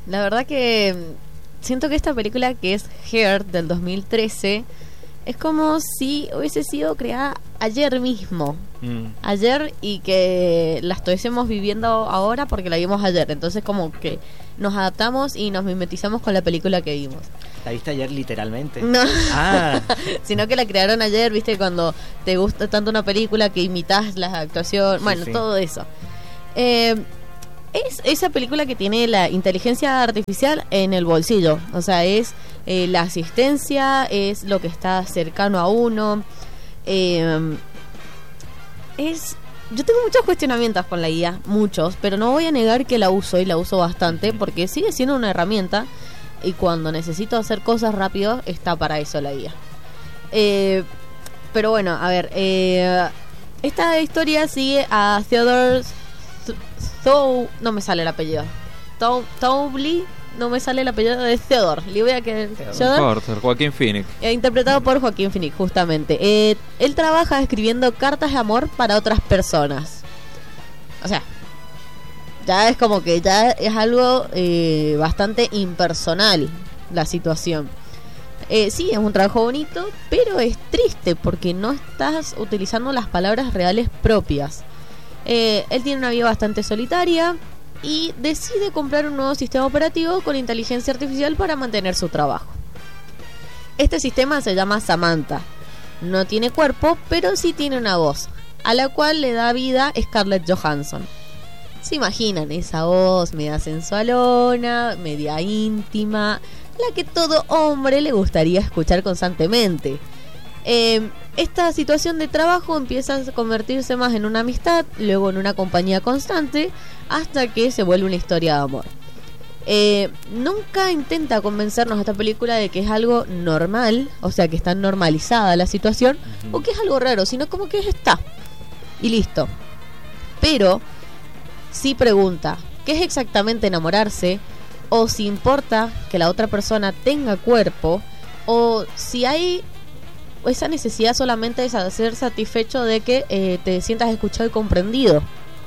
La verdad que siento que esta película, que es Her del 2013, es como si hubiese sido creada ayer mismo. Ayer, y que la estuviésemos viviendo ahora porque la vimos ayer. Entonces como que nos adaptamos y nos mimetizamos con la película que vimos. ¿La viste ayer literalmente? No. Ah. Sino que la crearon ayer, viste, cuando te gusta tanto una película que imitas las actuaciones, bueno, sí. todo eso. Es esa película que tiene la inteligencia artificial en el bolsillo. O sea, es la asistencia, es lo que está cercano a uno. Yo tengo muchos cuestionamientos con la IA, muchos, pero no voy a negar que la uso, y la uso bastante, porque sigue siendo una herramienta, y cuando necesito hacer cosas rápido, está para eso la IA. Pero bueno, a ver, esta historia sigue a Theodore no me sale el apellido. Twombly, no me sale el apellido de Theodore. Le voy a quedar Joaquín Phoenix. Interpretado por Joaquín Phoenix, justamente. Él trabaja escribiendo cartas de amor para otras personas. O sea, ya es como que ya es algo bastante impersonal la situación. Sí, es un trabajo bonito, pero es triste porque no estás utilizando las palabras reales propias. Él tiene una vida bastante solitaria y decide comprar un nuevo sistema operativo con inteligencia artificial para mantener su trabajo. Este sistema se llama Samantha. No tiene cuerpo, pero sí tiene una voz, a la cual le da vida Scarlett Johansson. ¿Se imaginan esa voz media sensualona, media íntima, la que todo hombre le gustaría escuchar constantemente? Esta situación de trabajo empieza a convertirse más en una amistad, luego en una compañía constante, hasta que se vuelve una historia de amor. Nunca intenta convencernos esta película de que es algo normal, o sea, que está normalizada la situación, o que es algo raro, sino como que está y listo. Pero sí pregunta, ¿qué es exactamente enamorarse? O si importa que la otra persona tenga cuerpo, o si hay esa necesidad solamente de ser satisfecho de que te sientas escuchado y comprendido.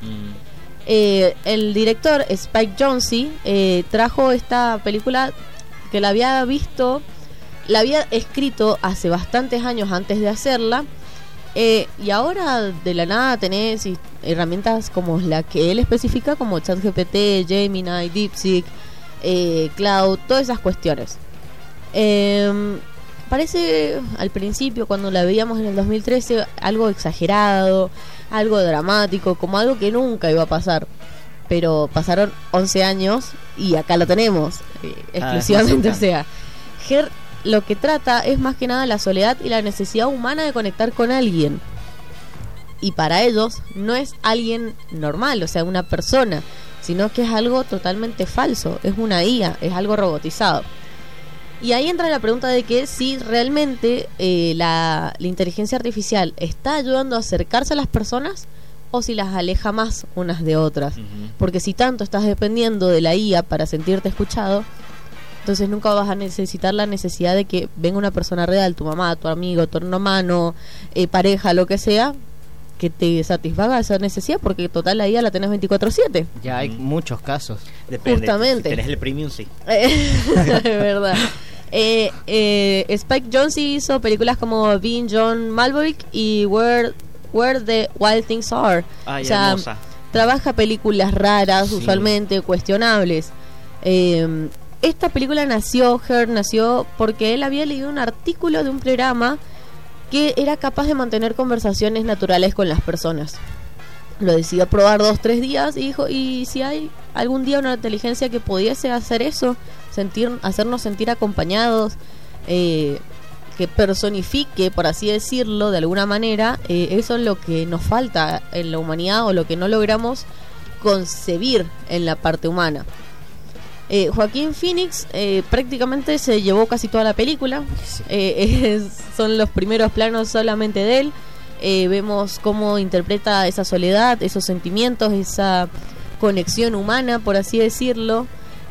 El director Spike Jonze trajo esta película que la había escrito hace bastantes años antes de hacerla, y ahora de la nada tenés herramientas como la que él especifica, como ChatGPT, Gemini, DeepSeek, Cloud, todas esas cuestiones. Parece al principio, cuando la veíamos en el 2013, algo exagerado, algo dramático, como algo que nunca iba a pasar. Pero pasaron 11 años y acá lo tenemos, exclusivamente. O sea, Her lo que trata es más que nada la soledad y la necesidad humana de conectar con alguien. Y para ellos no es alguien normal, o sea, una persona, sino que es algo totalmente falso, es una IA, es algo robotizado. Y ahí entra la pregunta de que si realmente la inteligencia artificial está ayudando a acercarse a las personas o si las aleja más unas de otras. Porque si tanto estás dependiendo de la IA para sentirte escuchado, entonces nunca vas a necesitar la necesidad de que venga una persona real, tu mamá, tu amigo, tu hermano, pareja, lo que sea, que te satisfaga esa necesidad, porque total la IA la tenés 24/7. Ya hay muchos casos. Depende. Justamente. Si tenés el premium, sí. Es verdad. Spike Jonze hizo películas como Being John Malkovich y Where the Wild Things Are. Ay, o sea, hermosa. Trabaja películas raras, Sí. usualmente cuestionables. Esta película Her nació porque él había leído un artículo de un programa que era capaz de mantener conversaciones naturales con las personas. Lo decidió probar 2-3 días y dijo, ¿y si hay algún día una inteligencia que pudiese hacer eso? Hacernos sentir acompañados, que personifique, por así decirlo, de alguna manera, eso es lo que nos falta en la humanidad, o lo que no logramos concebir en la parte humana. Joaquín Phoenix prácticamente se llevó casi toda la película. Son los primeros planos solamente de él. Vemos cómo interpreta esa soledad, esos sentimientos, esa conexión humana, por así decirlo.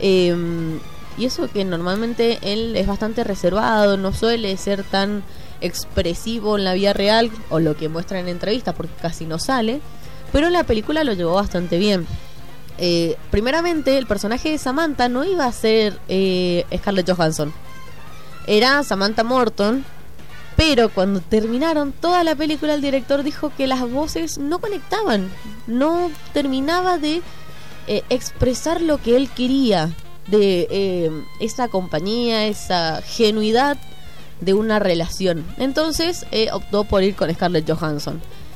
Y eso que normalmente él es bastante reservado, no suele ser tan expresivo en la vida real, o lo que muestra en entrevistas, porque casi no sale. Pero en la película lo llevó bastante bien. primeramente el personaje de Samantha no iba a ser Scarlett Johansson, era Samantha Morton, pero cuando terminaron toda la película el director dijo que las voces no conectaban, no terminaba de expresar lo que él quería de esa compañía, esa genuidad de una relación. Entonces optó por ir con Scarlett Johansson.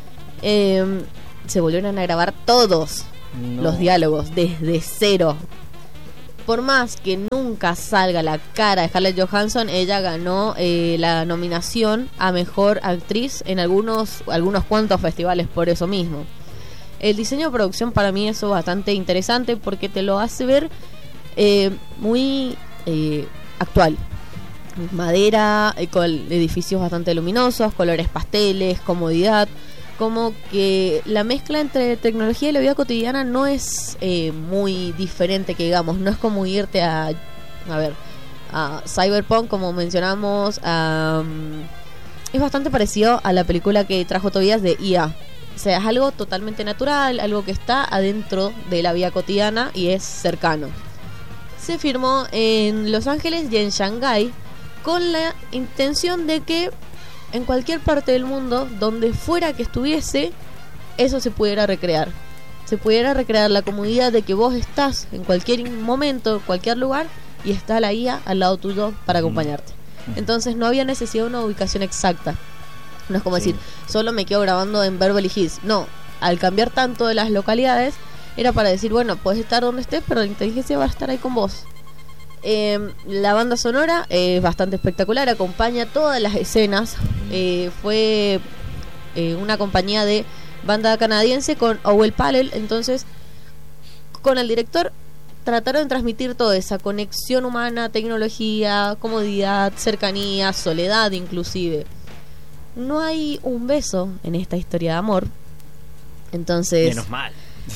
Se volvieron a grabar todos los diálogos desde cero. Por más que nunca salga la cara de Scarlett Johansson, ella ganó la nominación a Mejor Actriz en algunos cuantos festivales por eso mismo. El diseño de producción para mí es bastante interesante porque te lo hace ver muy actual. Madera, con edificios bastante luminosos, colores pasteles, comodidad. Como que la mezcla entre tecnología y la vida cotidiana no es muy diferente, que digamos, no es como irte a Cyberpunk, como mencionamos, es bastante parecido a la película que trajo Tobías de IA. O sea, es algo totalmente natural, algo que está adentro de la vida cotidiana y es cercano. Se filmó en Los Ángeles y en Shanghái con la intención de que en cualquier parte del mundo, donde fuera que estuviese, eso se pudiera recrear. Se pudiera recrear la comodidad de que vos estás en cualquier momento, en cualquier lugar, y está la IA al lado tuyo para acompañarte. Entonces no había necesidad de una ubicación exacta. No es como decir, solo me quedo grabando en Beverly Hills. No, al cambiar tanto de las localidades, era para decir, bueno, puedes estar donde estés, pero la inteligencia va a estar ahí con vos. La banda sonora es bastante espectacular, acompaña todas las escenas. Fue una compañía de banda canadiense con Owl Palel. Entonces, con el director trataron de transmitir toda esa conexión humana, tecnología, comodidad, cercanía, soledad inclusive. No hay un beso en esta historia de amor. Entonces, menos mal.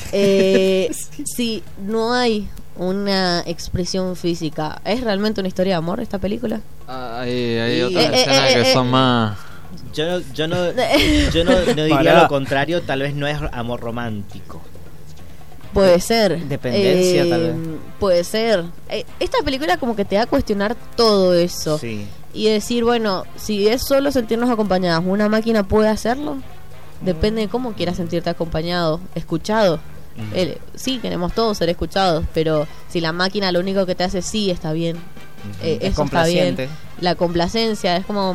Sí, no hay una expresión física. ¿Es realmente una historia de amor esta película? Hay otras escenas que son más... Yo no diría lo contrario. Tal vez no es amor romántico. Puede ser. Dependencia, tal vez. Puede ser. Esta película como que te da a cuestionar todo eso. Sí. Y decir, bueno, si es solo sentirnos acompañados, ¿una máquina puede hacerlo? Depende de cómo quieras sentirte acompañado, escuchado. Sí, queremos todos ser escuchados, pero si la máquina lo único que te hace sí está bien, eso está bien. La complacencia es como,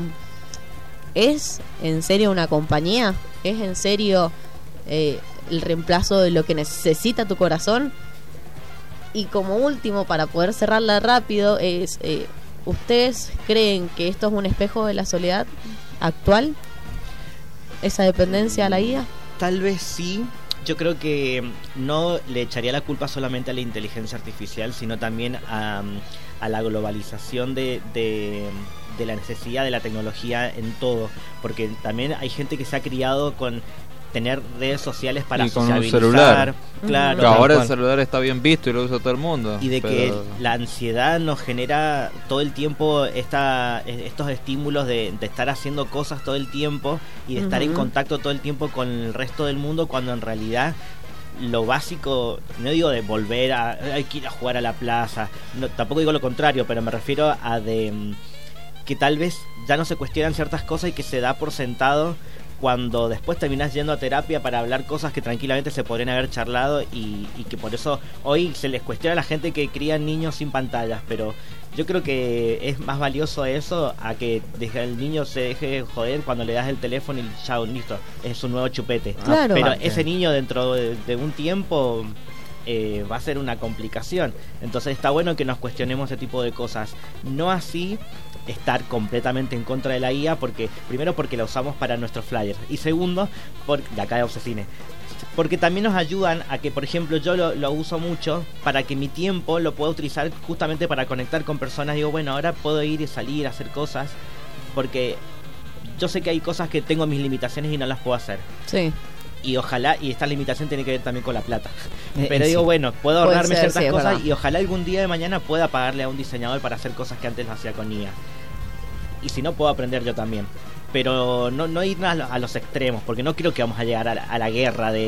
¿es en serio una compañía? ¿Es en serio el reemplazo de lo que necesita tu corazón? Y como último, para poder cerrarla rápido, es ¿ustedes creen que esto es un espejo de la soledad actual? ¿Esa dependencia a la IA? Tal vez sí. Yo creo que no le echaría la culpa solamente a la inteligencia artificial, sino también a la globalización de la necesidad de la tecnología en todo. Porque también hay gente que se ha criado con tener redes sociales para y con sociabilizar. un celular. Claro. Que ahora el celular está bien visto y lo usa todo el mundo. Y de que la ansiedad nos genera todo el tiempo estos estímulos de estar haciendo cosas todo el tiempo y de estar en contacto todo el tiempo con el resto del mundo, cuando en realidad lo básico, no digo de volver hay que ir a jugar a la plaza, no, tampoco digo lo contrario, pero me refiero a que tal vez ya no se cuestionan ciertas cosas y que se da por sentado, cuando después terminás yendo a terapia para hablar cosas que tranquilamente se podrían haber charlado, y que por eso hoy se les cuestiona a la gente que cría niños sin pantallas. Pero yo creo que es más valioso eso a que el niño se deje joder cuando le das el teléfono y chao, listo, es su nuevo chupete. Claro. Pero ese niño dentro de un tiempo va a ser una complicación. Entonces está bueno que nos cuestionemos ese tipo de cosas. No así estar completamente en contra de la IA, porque primero porque la usamos para nuestros flyers, y segundo de acá de Obsesine, porque también nos ayudan a que, por ejemplo, yo lo uso mucho para que mi tiempo lo pueda utilizar justamente para conectar con personas. Digo, bueno, ahora puedo ir y salir a hacer cosas, porque yo sé que hay cosas que tengo mis limitaciones y no las puedo hacer. Sí. Y ojalá, y esta limitación tiene que ver también con la plata. Pero digo, bueno, puedo ahorrarme ciertas cosas, y ojalá algún día de mañana pueda pagarle a un diseñador para hacer cosas que antes lo hacía con IA. Y si no, puedo aprender yo también. Pero no ir a los extremos, porque no creo que vamos a llegar a la guerra de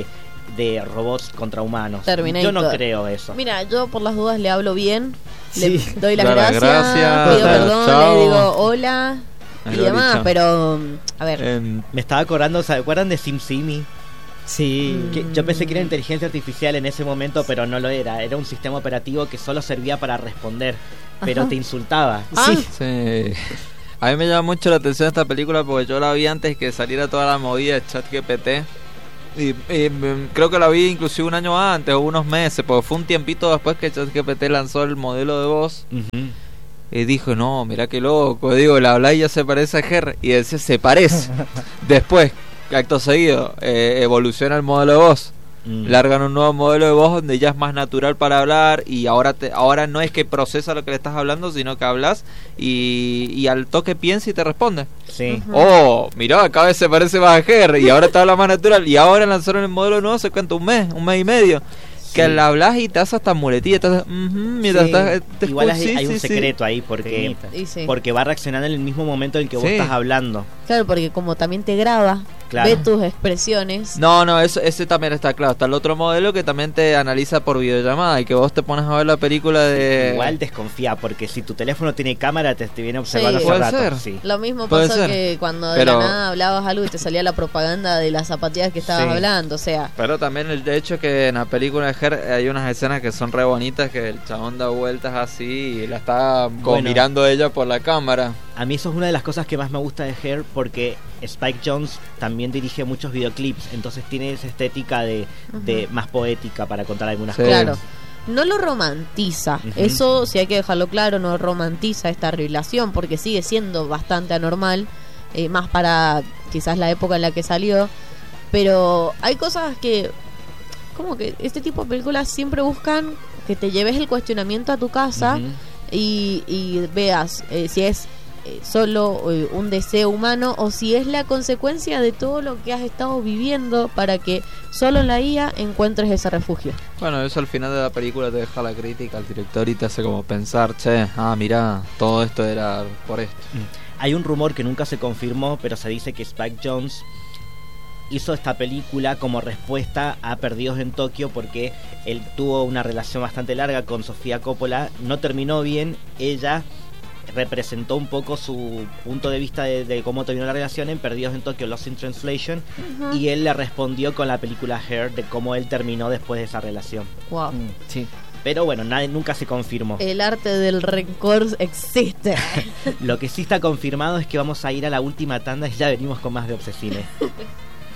de robots contra humanos. Terminator. Yo no creo eso. Mira, yo por las dudas le hablo bien, Sí. le doy las Gracias, gracias, pido perdón, chao. le digo hola y Ahí lo demás, dicho. pero a ver, Me estaba acordando, ¿se acuerdan de SimSimi? Sí. Que yo pensé que era inteligencia artificial en ese momento, pero no lo era. Era un sistema operativo que solo servía para responder, pero Ajá. te insultaba. Ah. Sí. A mí me llama mucho la atención esta película porque yo la vi antes que saliera toda la movida de ChatGPT. Y creo que la vi inclusive un año antes o unos meses, porque fue un tiempito después que ChatGPT lanzó el modelo de voz. Ujú. Y dijo, no, mirá qué loco. Digo, la habla y ya se parece a Ger. Y decía, se parece. Después, acto seguido, evoluciona el modelo de voz. Largan un nuevo modelo de voz donde ya es más natural para hablar. Y ahora no es que procesa lo que le estás hablando, sino que hablas y al toque piensa y te responde. Sí. Oh, mirá, cada vez se parece más a Ger. Y ahora te habla más natural. Y ahora lanzaron el modelo nuevo, se cuenta un mes y medio. Que Sí. le hablas y te hace hasta muletilla. Te hace, mientras Sí. estás, Igual sí, hay un sí, secreto ahí porque y sí. porque va reaccionando en el mismo momento en el que vos Sí. estás hablando. Claro, porque como también te graba, Claro. ve tus expresiones. No, ese también está claro. Está el otro modelo que también te analiza por videollamada y que vos te pones a ver la película de... Igual desconfía, porque si tu teléfono tiene cámara te viene observando Sí. hace Puede rato. ser. Sí. Lo mismo Puede pasó ser. que cuando de Pero- la nada hablabas algo y te salía la propaganda de las zapatillas que estabas Sí. hablando, o sea, Pero también el hecho que en la película de Her hay unas escenas que son re bonitas, que el chabón da vueltas así y la está como Bueno. mirando ella por la cámara. A mí eso es una de las cosas que más me gusta de Her, porque Spike Jonze también dirige muchos videoclips, entonces tiene esa estética de más poética para contar algunas Sí. cosas. claro. No lo romantiza, Ujú. eso sí hay que dejarlo claro, no romantiza esta relación porque sigue siendo bastante anormal, más para quizás la época en la que salió, pero hay cosas que, como que este tipo de películas siempre buscan que te lleves el cuestionamiento a tu casa Ujú. y veas si es solo un deseo humano o si es la consecuencia de todo lo que has estado viviendo para que solo en la IA encuentres ese refugio. Bueno, eso al final de la película te deja la crítica al director y te hace como pensar, che, mirá, todo esto era por esto. Hay un rumor que nunca se confirmó, pero se dice que Spike Jonze hizo esta película como respuesta a Perdidos en Tokio, porque él tuvo una relación bastante larga con Sofía Coppola, no terminó bien, ella representó un poco su punto de vista de cómo terminó la relación en Perdidos en Tokio, Lost in Translation, y él le respondió con la película Her de cómo él terminó después de esa relación. Wow. Sí. Pero bueno, nunca se confirmó. El arte del rencor existe. Lo que sí está confirmado es que vamos a ir a la última tanda y ya venimos con más de Obsesine.